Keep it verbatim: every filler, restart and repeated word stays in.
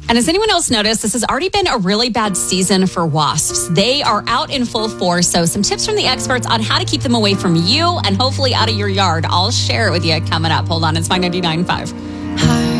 And has anyone else noticed this has already been a really bad season for wasps? They are out in full force. So some tips from the experts on how to keep them away from you and hopefully out of your yard. I'll share it with you coming up. Hold on. It's my ninety-nine point five.